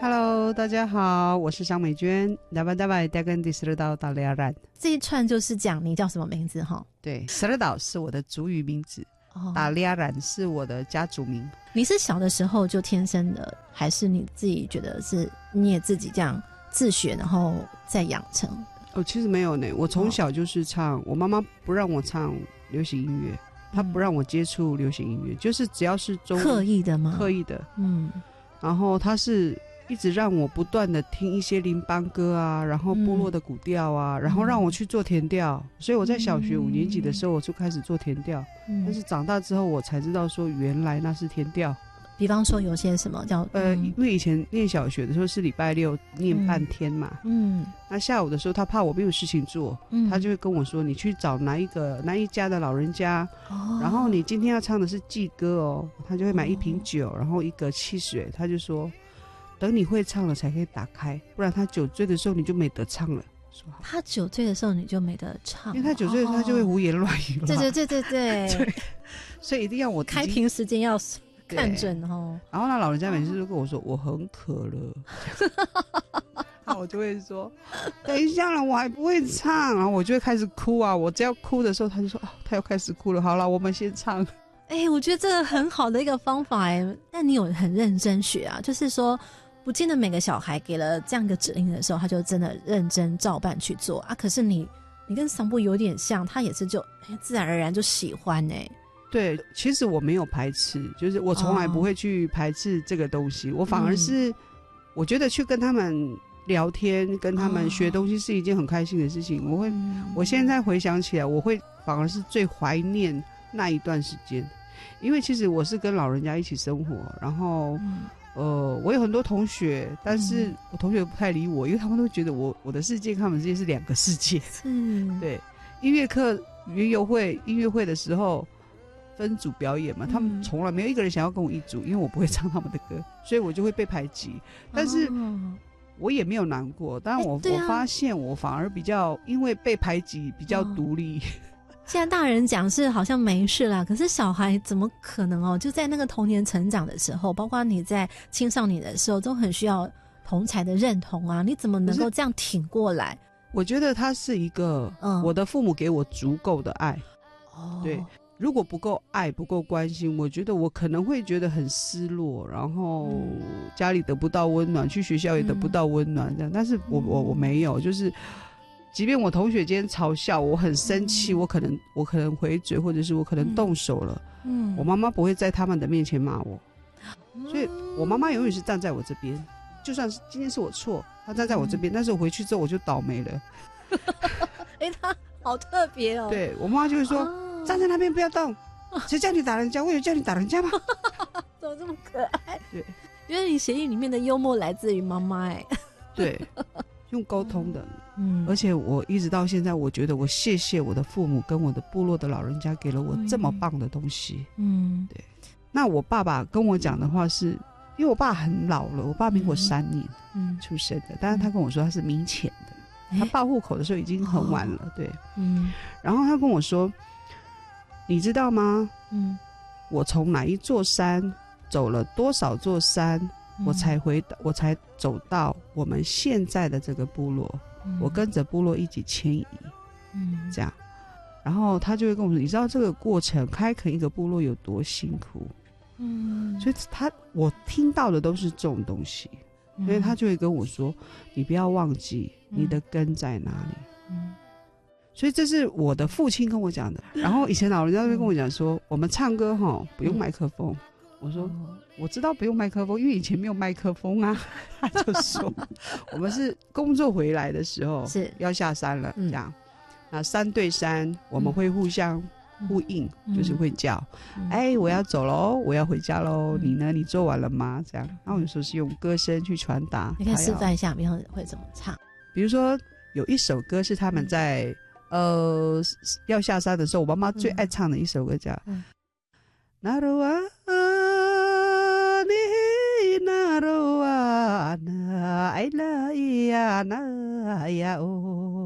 Hello， 大家好，我是张美娟。Dapat dengan Sereda Dalaran。 这一串就是讲你叫什么名字哈？ 对，Sereda 是我的族语名字，Dalaran 是我的家族名。 你是小的时候就天生的，还是你自己觉得是你也自己这样自学，然后再养成的？ 哦，其实没有呢，我从小就是唱，我妈妈不让我唱流行音乐，她不让我接触流行音乐，就是只要是刻意的吗？ 刻意的，然后她是一直让我不断的听一些邻邦歌啊，然后部落的古调啊，然后让我去做田调，所以我在小学5年级的时候我就开始做田调，但是长大之后我才知道说原来那是田调。 比方说有些什么叫因为以前念小学的时候是礼拜六念半天嘛，那下午的时候他怕我没有事情做，他就会跟我说你去找哪一家的老人家，然后你今天要唱的是祭歌哦，他就会买一瓶酒，然后一个汽水，他就说等你会唱了才可以打开，不然他酒醉的时候你就没得唱了。 他酒醉的时候你就没得唱， 因为他酒醉他就会胡言乱语了。 对， 所以一定要我开瓶时间要看准哦。 然后那老人家每次都跟我说我很渴了，那我就会说等一下了，我还不会唱，然后我就会开始哭啊。我只要哭的时候，他就说他要开始哭了，好了，我们先唱。 我觉得这个很好的一个方法但你有很认真学啊，就是说不见得每个小孩给了这样一个指令的时候他就真的认真照办去做啊。可是你跟桑布有点像，他也是就自然而然就喜欢对，其实我没有排斥，就是我从来不会去排斥这个东西，我反而是我觉得去跟他们聊天跟他们学东西是一件很开心的事情。我现在回想起来，我会反而是最怀念那一段时间，因为其实我是跟老人家一起生活，然后我有很多同学，但是我同学不太理我，因为他们都觉得我的世界跟他们之间是两个世界。对，音乐课园游会音乐会的时候分组表演嘛，他们从来没有一个人想要跟我一组，因为我不会唱他们的歌，所以我就会被排挤。但是我也没有难过，当然我发现我反而比较因为被排挤比较独立。 现在大人讲是好像没事啦，可是小孩怎么可能就在那个童年成长的时候，包括你在青少年的时候都很需要同侪的认同啊，你怎么能够这样挺过来？ 我觉得他是一个我的父母给我足够的爱。对，如果不够爱不够关心，我觉得我可能会觉得很失落，然后家里得不到温暖，去学校也得不到温暖这样。但是我没有，就是即便我同学今天嘲笑我很生气，我可能回嘴，或者是我可能动手了，我妈妈不会在他们的面前骂我，所以我妈妈永远是站在我这边，就算是今天是我错，她站在我这边，但是我回去之后我就倒霉了。 她好特别哦。 对，我妈妈就会说站在那边不要动，谁叫你打人家？我有叫你打人家吗？ 怎么这么可爱？ 对， 因为你血液里面的幽默来自于妈妈对，用沟通的。而且我一直到现在，我觉得我谢谢我的父母跟我的部落的老人家给了我这么棒的东西。对。那我爸爸跟我讲的话是，因为我爸很老了，我爸民国3年出生的，但是他跟我说他是民前的，他报户口的时候已经很晚了。对，然后他跟我说，你知道吗？我从哪一座山走了多少座山，我才走到我们现在的这个部落，我跟着部落一起迁移，这样。然后他就会跟我说，你知道这个过程开垦一个部落有多辛苦？所以我听到的都是这种东西，所以他就会跟我说，你不要忘记你的根在哪里。所以这是我的父亲跟我讲的。然后以前老人家会跟我讲说，我们唱歌不用麦克风。我说我知道不用麦克风，因为以前没有麦克风啊。他就说我们是工作回来的时候是要下山了，这样那3对3我们会互相呼应，就是会叫我要走咯，我要回家咯，你呢？你做完了吗？这样。然后有时候是用歌声去传达。 你可以示范一下比方会怎么唱？ 比如说有一首歌是他们在要下山的时候，我妈妈最爱唱的一首歌叫那罗啊你那罗啊那爱啦呀那呀哦